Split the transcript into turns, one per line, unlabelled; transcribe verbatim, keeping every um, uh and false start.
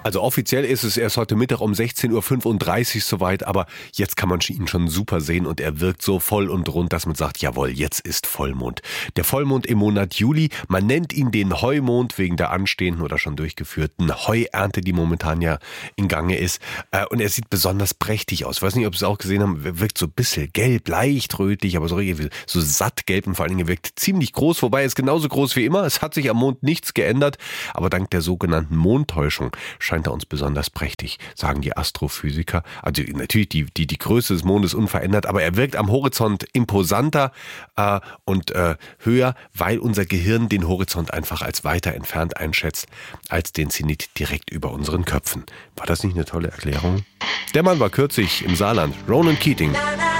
Also offiziell ist es erst heute Mittag um sechzehn Uhr fünfunddreißig soweit, aber jetzt kann man ihn schon super sehen und er wirkt so voll und rund, dass man sagt, jawohl, jetzt ist Vollmond. Der Vollmond im Monat Juli, man nennt ihn den Heumond wegen der anstehenden oder schon durchgeführten Heuernte, die momentan ja in Gange ist. Und er sieht besonders prächtig aus. Ich weiß nicht, ob Sie es auch gesehen haben, er wirkt so ein bisschen gelb, leicht rötlich, aber so, so satt gelb und vor allen Dingen wirkt ziemlich groß, wobei er ist genauso groß wie immer. Es hat sich am Mond nichts geändert, aber dank der sogenannten Mondtäuschung scheint er uns besonders prächtig, sagen die Astrophysiker. Also natürlich die, die, die Größe des Mondes unverändert, aber er wirkt am Horizont imposanter äh, und äh, höher, weil unser Gehirn den Horizont einfach als weiter entfernt einschätzt, als den Zenit direkt über unseren Köpfen. War das nicht eine tolle Erklärung? Der Mann war kürzlich im Saarland, Ronan Keating.